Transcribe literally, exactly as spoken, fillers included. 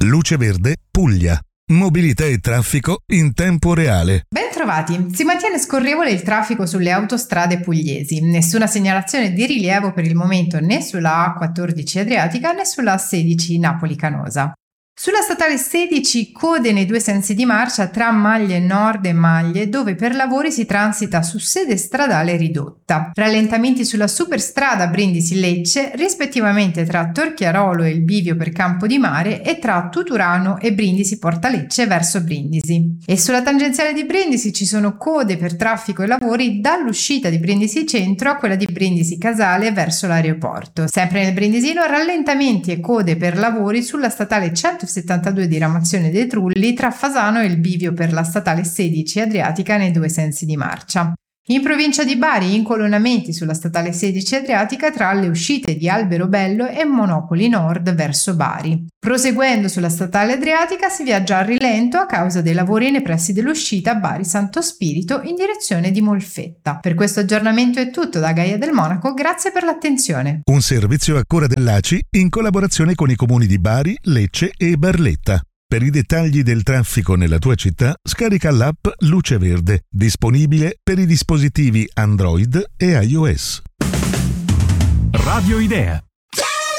Luce Verde, Puglia. Mobilità e traffico in tempo reale. Ben trovati. Si mantiene scorrevole il traffico sulle autostrade pugliesi. Nessuna segnalazione di rilievo per il momento né sulla A quattordici Adriatica né sulla A sedici Napoli-Canosa. Sulla statale sedici code nei due sensi di marcia tra Maglie Nord e Maglie, dove per lavori si transita su sede stradale ridotta. Rallentamenti sulla superstrada Brindisi-Lecce, rispettivamente tra Torchiarolo e il bivio per Campo di Mare e tra Tuturano e Brindisi-Porta Lecce verso Brindisi. E sulla tangenziale di Brindisi ci sono code per traffico e lavori dall'uscita di Brindisi Centro a quella di Brindisi Casale verso l'aeroporto. Sempre nel Brindisino rallentamenti e code per lavori sulla statale centosettantadue di Ramazione dei Trulli tra Fasano e il bivio per la statale sedici Adriatica nei due sensi di marcia. In provincia di Bari incolonnamenti sulla statale sedici Adriatica tra le uscite di Alberobello e Monopoli Nord verso Bari. Proseguendo sulla statale Adriatica si viaggia a rilento a causa dei lavori nei pressi dell'uscita Bari Santo Spirito in direzione di Molfetta. Per questo aggiornamento è tutto da Gaia del Monaco, grazie per l'attenzione. Un servizio a cura dell'A C I in collaborazione con i comuni di Bari, Lecce e Barletta. Per i dettagli del traffico nella tua città, scarica l'app Luce Verde, disponibile per i dispositivi Android e iOS. Radio Idea.